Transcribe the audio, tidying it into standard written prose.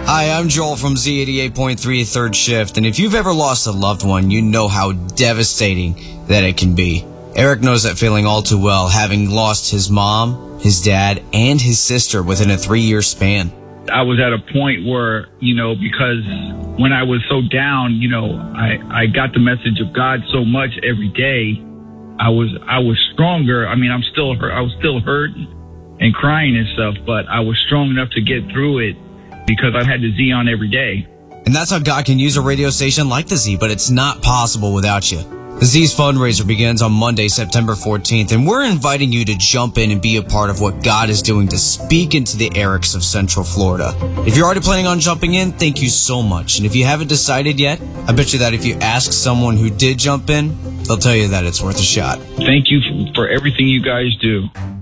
Hi, I'm Joel from Z88.3 Third Shift, and if you've ever lost a loved one, you know how devastating that it can be. Eric knows that feeling all too well, having lost his mom, his dad, and his sister within a 3-year span. I was at a point where, because when I was so down, I got the message of God so much every day. I was stronger. I mean, I'm still hurt. I was still hurt and crying and stuff, but I was strong enough to get through it because I had the Z on every day. And that's how God can use a radio station like the Z, but it's not possible without you. The Z's fundraiser begins on Monday, September 14th, and we're inviting you to jump in and be a part of what God is doing to speak into the Erics of Central Florida. If you're already planning on jumping in, thank you so much. And if you haven't decided yet, I bet you that if you ask someone who did jump in, they'll tell you that it's worth a shot. Thank you for everything you guys do.